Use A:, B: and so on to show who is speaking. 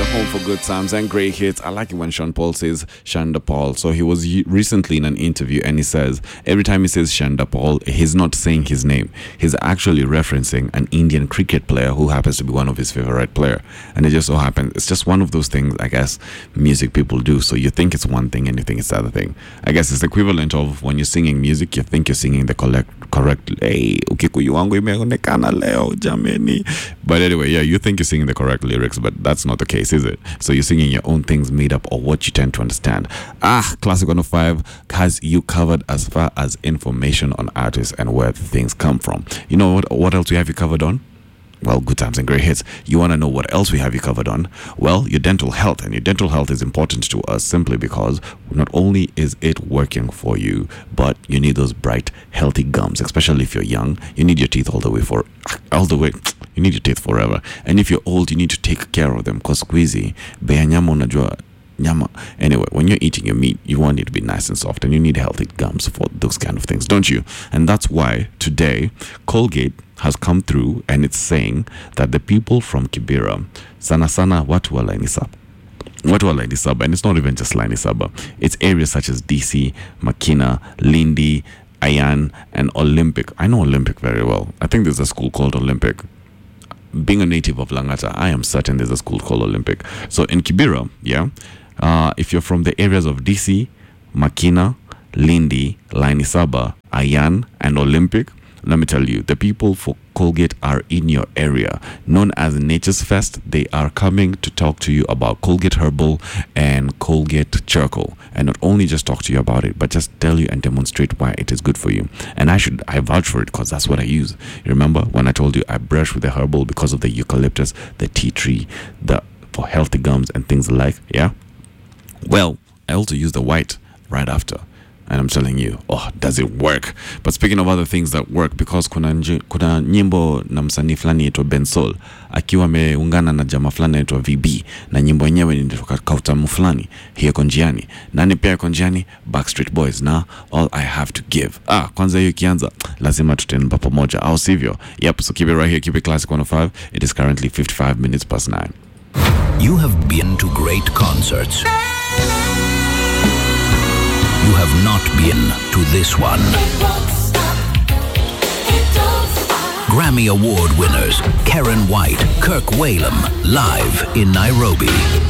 A: home for good times and great hits. I like it when Sean Paul says Shanda Paul. So he was recently in an interview and he says every time he says Shanda Paul, he's not saying his name. He's actually referencing an Indian cricket player who happens to be one of his favorite player. And it just so happens, it's just one of those things, I guess, music people do. So you think it's one thing and you think it's the other thing. I guess it's the equivalent of when you're singing music, you think you're singing the correct hey, ukikuyu wangu imeonekana leo jameni. But anyway, yeah, you think you're singing the correct lyrics, but that's not the case, is it? So you're singing your own things made up or what you tend to understand. Classic 105 has you covered as far as information on artists and where things come from. You know what else we have you covered on? Well, good times and great hits. You want to know what else we have you covered on? Well, your dental health. And your dental health is important to us simply because not only is it working for you, but you need those bright, healthy gums, especially if you're young. You need your teeth you need your teeth forever. And if you're old, you need to take care of them because squeezy, nyama unajua nyama. Anyway, when you're eating your meat, you want it to be nice and soft and you need healthy gums for those kind of things, don't you? And that's why today, Colgate has come through and it's saying that the people from Kibera, sana watu wa Laini Saba, and it's not even just Laini Saba, it's areas such as DC, Makina, Lindi, Ayan, and Olympic. I know Olympic very well. I think there's a school called Olympic. Being a native of Langata, I am certain there's a school called Olympic. So in Kibera, if you're from the areas of DC, Makina, Lindi, Laini Saba, Ayan, and Olympic, let me tell you, the people for Colgate are in your area. Known as Nature's Fest, they are coming to talk to you about Colgate Herbal and Colgate Charcoal. And not only just talk to you about it, but just tell you and demonstrate why it is good for you. And I vouch for it because that's what I use. You remember when I told you I brush with the herbal because of the eucalyptus, the tea tree, for healthy gums and things like, yeah? Well, I also use the white right after. And I'm telling you, does it work? But speaking of other things that work, because kuna nyimbo na msanii fulani yaitwa Bensol akiwa ameungana na jamaa fulani yaitwa VB, na nyimbo yenyewe inatoka Kautamu fulani, hiyo konjiani. Nani pia konjiani? Backstreet Boys na All I Have to Give. Kwanza hiyo kianza, lazima tutemba pamoja, au sivyo? Yep, so keep it right here, keep it Classic 105. It is currently 55 minutes past 9.
B: You have been to great concerts. You have not been to this one. Grammy Award winners Karen White, Kirk Whalum, live in Nairobi.